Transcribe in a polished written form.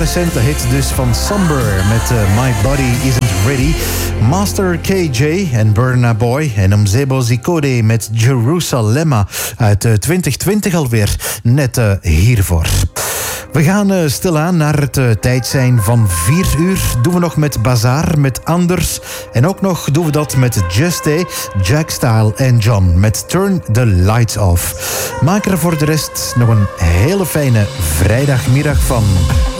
recente hit dus van Somber met My Body Isn't Ready. Master KJ en Burna Boy en Mzebo Zikode met Jerusalema uit 2020 alweer. Net hiervoor. We gaan stilaan naar het tijd zijn van 4 uur. Doen we nog met Bazaar, met Anders. En ook nog doen we dat met Just Day, Jack Style en John met Turn the Lights Off. Maak er voor de rest nog een hele fijne vrijdagmiddag van.